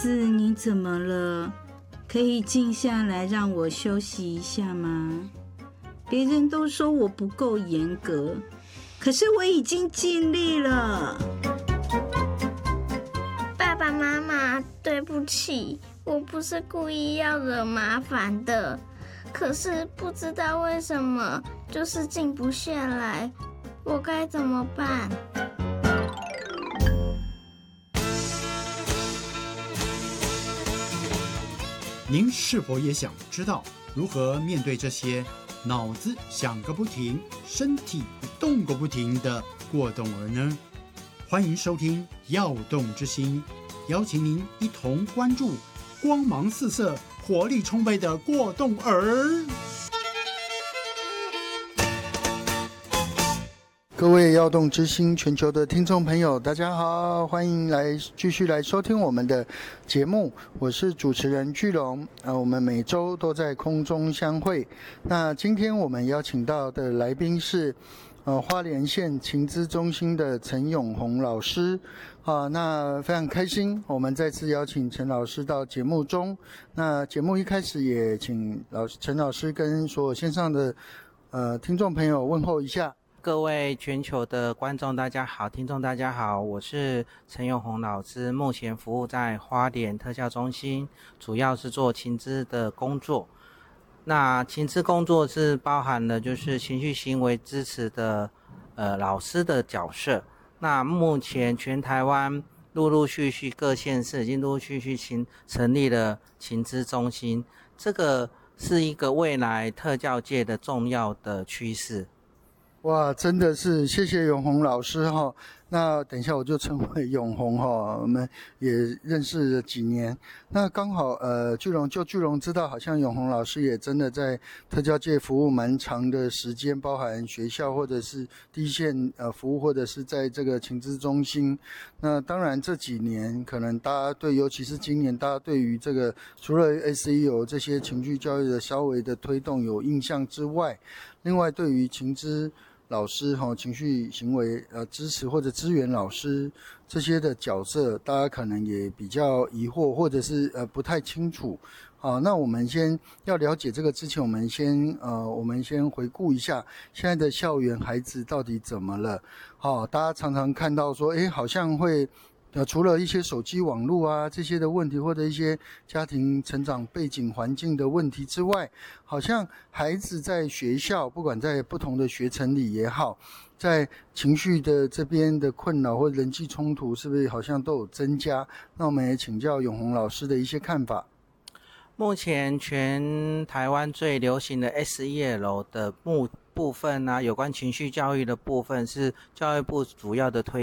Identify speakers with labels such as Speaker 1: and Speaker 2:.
Speaker 1: 子，你怎么了？可以静下来让我休息一下吗？别人都说我不够严格，可是我已经尽力了。
Speaker 2: 爸爸妈妈，对不起，我不是故意要惹麻烦的，可是不知道为什么就是静不下来，我该怎么办？
Speaker 3: 您是否也想知道如何面对这些脑子想个不停、身体动个不停的过动儿呢？欢迎收听《耀动之心》，邀请您一同关注光芒四射、活力充沛的过动儿。
Speaker 4: 各位耀动之星全球的听众朋友，大家好，欢迎继续来收听我们的节目，我是主持人巨龙。我们每周都在空中相会。那今天我们邀请到的来宾是花莲县情资中心的陈永宏老师。那非常开心，我们再次邀请陈老师到节目中。那节目一开始也请陈老师跟所有线上的听众朋友问候一下。
Speaker 5: 各位全球的观众大家好，听众大家好，我是陈永宏老师，目前服务在花莲特教中心，主要是做情资的工作。那情资工作是包含了就是情绪行为支持的老师的角色。那目前全台湾陆陆续续各县市已经陆陆续续成立了情资中心，这个是一个未来特教界的重要的趋势。
Speaker 4: 哇，真的是谢谢永宏老师哈。那等一下我就称为永宏哈，我们也认识了几年。那刚好巨龙知道，好像永宏老师也真的在特教界服务蛮长的时间，包含学校或者是第一线服务，或者是在这个情资中心。那当然这几年可能大家尤其是今年，大家对于这个除了 SEL 这些情绪教育的稍微的推动有印象之外，另外对于情资老师情绪行为支持或者支援老师这些的角色，大家可能也比较疑惑，或者是不太清楚。好，那我们先要了解这个之前，我们先回顾一下现在的校园孩子到底怎么了。好，大家常常看到说，好像会除了一些手机网络啊这些的问题，或者一些家庭成长背景环境的问题之外，好像孩子在学校，不管在不同的学程里也好，在情绪的这边的困扰或人际冲突，是不是好像都有增加？那我们也请教永宏老师的一些看法。
Speaker 5: 目前全台湾最流行的 SEL 的部分有关情绪教育的部分是教育部主要的推